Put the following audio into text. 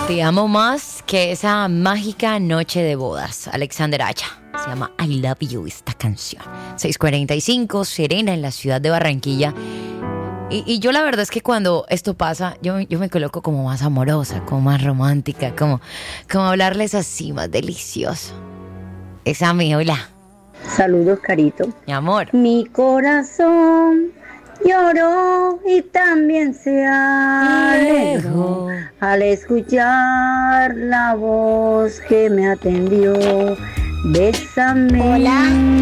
Te amo más que esa mágica noche de bodas. Alexander Acha. Se llama I Love You esta canción. 6:45, Serena en la ciudad de Barranquilla. Y yo la verdad es que cuando esto pasa, yo me coloco como más amorosa, como más romántica, como hablarles así, más delicioso. Esa mi hola. Saludos, Carito. Mi amor. Mi corazón lloró y también se alegró al escuchar la voz que me atendió. Bésame. Hola.